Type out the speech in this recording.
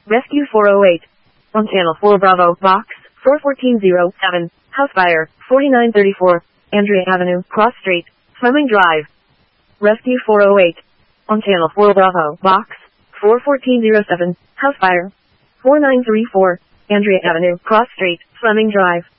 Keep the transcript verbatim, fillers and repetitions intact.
Rescue four oh eight. On Channel four Bravo, Box four one four zero seven, House Fire, forty-nine thirty-four, Andrea Avenue, Cross Street, Fleming Drive. Rescue four oh eight. On Channel four Bravo, Box four one four zero seven, House Fire, forty-nine thirty-four, Andrea Avenue, Cross Street, Fleming Drive.